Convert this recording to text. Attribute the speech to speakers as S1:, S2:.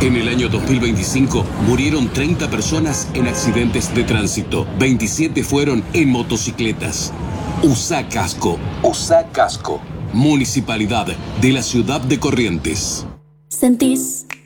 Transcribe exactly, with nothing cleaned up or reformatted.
S1: En el año dos mil veinticinco murieron treinta personas en accidentes de tránsito. veintisiete fueron en motocicletas. Usa casco. Usa casco. Municipalidad de la Ciudad de Corrientes.
S2: ¿Sentís